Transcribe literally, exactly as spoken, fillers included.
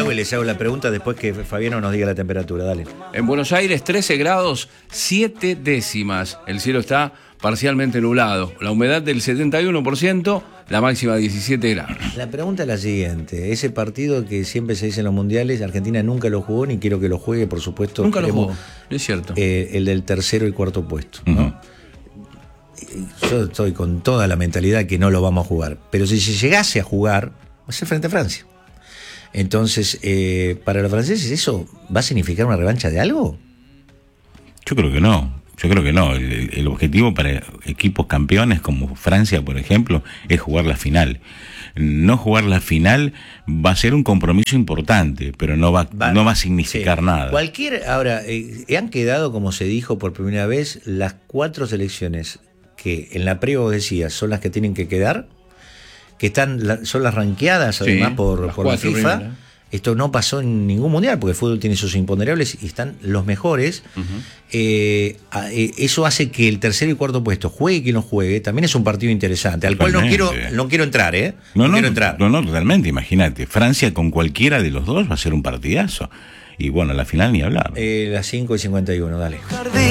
y les hago la pregunta después que Fabiano nos diga la temperatura. Dale. En Buenos Aires, trece grados, siete décimas. El cielo está parcialmente nublado. La humedad del setenta y uno por ciento, la máxima diecisiete grados. La pregunta es la siguiente. Ese partido que siempre se dice en los mundiales, Argentina nunca lo jugó, ni quiero que lo juegue, por supuesto. Nunca lo queremos, jugó, es cierto. Eh, el del tercero y cuarto puesto, ¿no? Uh-huh. Yo estoy con toda la mentalidad que no lo vamos a jugar. Pero si se llegase a jugar, va a ser frente a Francia. Entonces, eh, para los franceses, ¿eso va a significar una revancha de algo? Yo creo que no. Yo creo que no. El, el objetivo para equipos campeones como Francia, por ejemplo, es jugar la final. No jugar la final va a ser un compromiso importante, pero no va, va no va a significar sí. nada. Cualquier, ahora, eh, han quedado, como se dijo por primera vez, las cuatro selecciones que en la previa vos decías son las que tienen que quedar, que están son las ranqueadas además sí, por, por la FIFA. Primeras. Esto no pasó en ningún mundial, porque el fútbol tiene sus imponderables y están los mejores. Uh-huh. eh, eh, eso hace que el tercero y cuarto puesto, juegue quien no juegue, también es un partido interesante, al totalmente. cual no quiero, no quiero entrar, ¿eh? No, no, no quiero no, entrar. No, no, totalmente, imagínate. Francia con cualquiera de los dos va a ser un partidazo. Y bueno, la final ni hablar. Eh, las cinco y cincuenta y uno, dale.